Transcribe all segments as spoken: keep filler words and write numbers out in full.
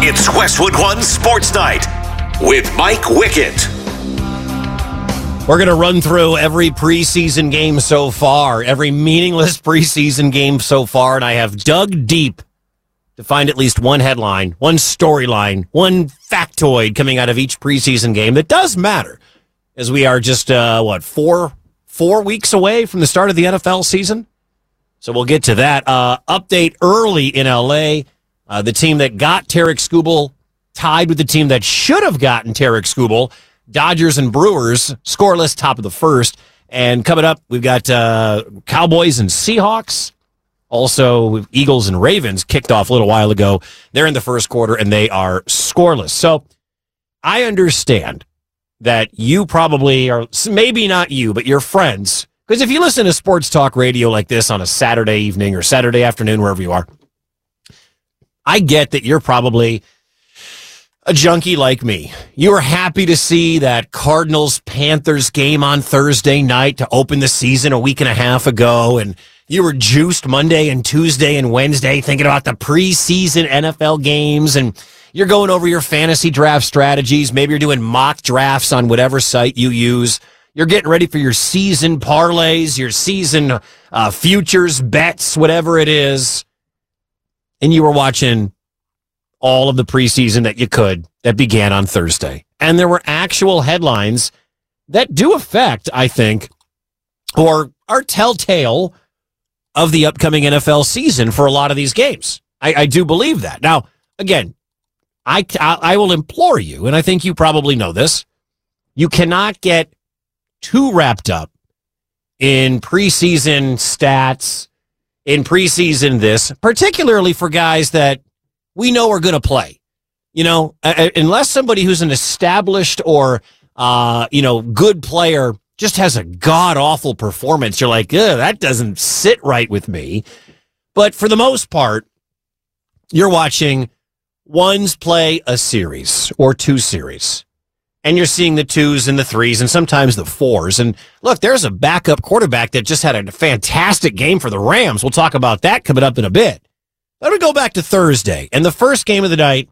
It's Westwood One Sports Night with Mike Wickett. We're going to run through every preseason game so far, every meaningless preseason game so far, and I have dug deep to find at least one headline, one storyline, one factoid coming out of each preseason game that does matter, as we are just, uh, what, four four weeks away from the start of the N F L season? So we'll get to that. Uh, update early in L A. Uh, the team that got Tarek Skubal tied with the team that should have gotten Tarek Skubal. Dodgers and Brewers, scoreless, top of the first. And coming up, we've got uh, Cowboys and Seahawks. Also, Eagles and Ravens kicked off a little while ago. They're in the first quarter, and they are scoreless. So I understand that you probably are, maybe not you, but your friends, because if you listen to sports talk radio like this on a Saturday evening or Saturday afternoon, wherever you are, I get that you're probably a junkie like me. You were happy to see that Cardinals-Panthers game on Thursday night to open the season a week and a half ago, and you were juiced Monday and Tuesday and Wednesday thinking about the preseason N F L games, and you're going over your fantasy draft strategies. Maybe you're doing mock drafts on whatever site you use. You're getting ready for your season parlays, your season uh, futures, bets, whatever it is, and you were watching all of the preseason that you could that began on Thursday. And there were actual headlines that do affect, I think, or are telltale of the upcoming N F L season for a lot of these games. I, I do believe that. Now, again, I, I will implore you, and I think you probably know this, you cannot get too wrapped up in preseason stats, in preseason this, particularly for guys that we know are going to play. You know, uh, unless somebody who's an established or, uh, you know, good player just has a god-awful performance, you're like, ugh, that doesn't sit right with me. But for the most part, you're watching ones play a series or two series, and you're seeing the twos and the threes and sometimes the fours. And look, there's a backup quarterback that just had a fantastic game for the Rams. We'll talk about that coming up in a bit. Let me go back to Thursday, and the first game of the night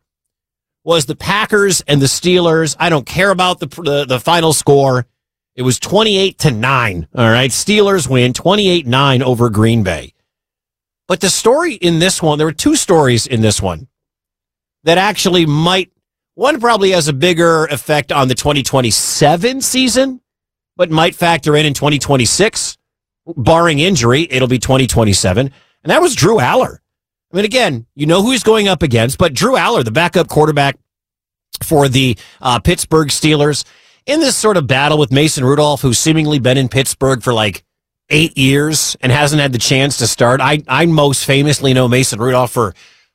was the Packers and the Steelers. I don't care about the the, the final score. It was twenty-eight to nine. All right, Steelers win twenty-eight nine over Green Bay. But the story in this one, there were two stories in this one that actually might, one probably has a bigger effect on the twenty twenty-seven season, but might factor in in twenty twenty-six. Barring injury, it'll be twenty twenty-seven. And that was Drew Aller. I mean, again, you know who he's going up against, but Drew Aller, the backup quarterback for the uh, Pittsburgh Steelers, in this sort of battle with Mason Rudolph, who's seemingly been in Pittsburgh for like eight years and hasn't had the chance to start. I, I most famously know Mason Rudolph for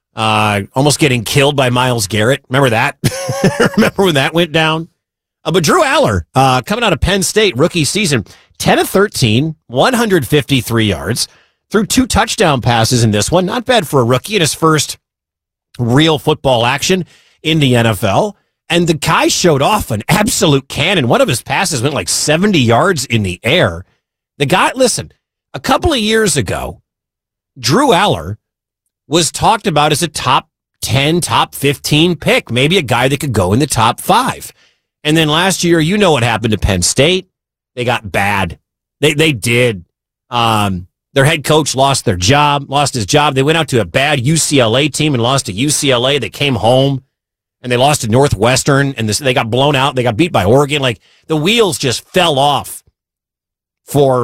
uh, almost getting killed by Myles Garrett. Remember that? Remember when that went down? Uh, but Drew Aller, uh, coming out of Penn State, rookie season, ten of thirteen, one hundred fifty-three yards. Threw two touchdown passes in this one. Not bad for a rookie in his first real football action in the N F L. And the guy showed off an absolute cannon. One of his passes went like seventy yards in the air. The guy, listen, a couple of years ago, Drew Aller was talked about as a top ten, top fifteen pick, maybe a guy that could go in the top five. And then last year, you know what happened to Penn State. They got bad. They, they did. Um, Their head coach lost their job, lost his job. They went out to a bad U C L A team and lost to U C L A. They came home, and they lost to Northwestern, and this, they got blown out. They got beat by Oregon. Like, the wheels just fell off for